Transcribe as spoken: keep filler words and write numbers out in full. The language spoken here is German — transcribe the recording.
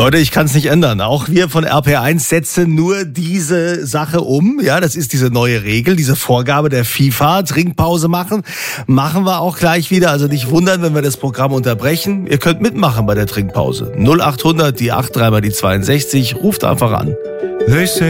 Leute, ich kann es nicht ändern. Auch wir von R P eins setzen nur diese Sache um. Ja, das ist diese neue Regel, diese Vorgabe der FIFA. Trinkpause machen. Machen wir auch gleich wieder. Also nicht wundern, wenn wir das Programm unterbrechen. Ihr könnt mitmachen bei der Trinkpause. null acht hundert, die acht, dreimal die zweiundsechzig. Ruft einfach an.